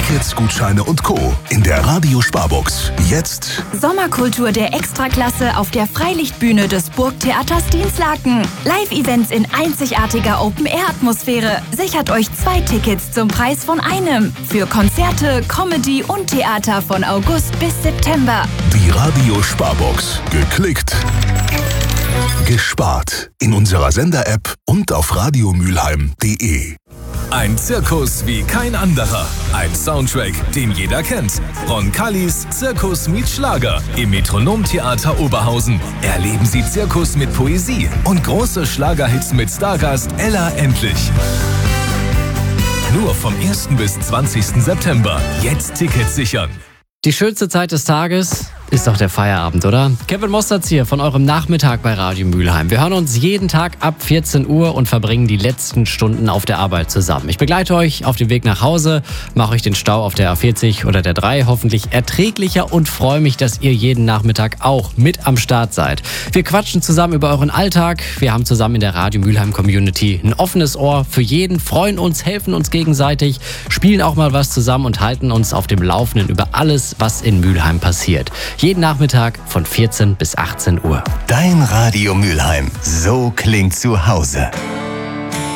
Tickets, Gutscheine und Co. in der Radio-Sparbox. Jetzt Sommerkultur der Extraklasse auf der Freilichtbühne des Burgtheaters Dinslaken. Live-Events in einzigartiger Open-Air-Atmosphäre. Sichert euch 2 Tickets zum Preis von einem. Für Konzerte, Comedy und Theater von August bis September. die Radio-Sparbox. Geklickt, gespart. In unserer Sender-App und auf radiomülheim.de. Ein Zirkus wie kein anderer. Ein Soundtrack, den jeder kennt. Roncalis Zirkus meets Schlager im Metronomtheater Oberhausen. Erleben Sie Zirkus mit Poesie und große Schlagerhits mit Stargast Ella Endlich. Nur vom 1. bis 20. September. Jetzt Tickets sichern. Die schönste Zeit des Tages ist doch der Feierabend, oder? Kevin Mosterz hier von eurem Nachmittag bei Radio Mülheim. Wir hören uns jeden Tag ab 14 Uhr und verbringen die letzten Stunden auf der Arbeit zusammen. Ich begleite euch auf dem Weg nach Hause, mache euch den Stau auf der A40 oder der 3 hoffentlich erträglicher und freue mich, dass ihr jeden Nachmittag auch mit am Start seid. Wir quatschen zusammen über euren Alltag. Wir haben zusammen in der Radio Mülheim Community ein offenes Ohr für jeden, freuen uns, helfen uns gegenseitig, spielen auch mal was zusammen und halten uns auf dem Laufenden über alles, was in Mülheim passiert. Jeden Nachmittag von 14 bis 18 Uhr. Dein Radio Mülheim. So klingt zu Hause.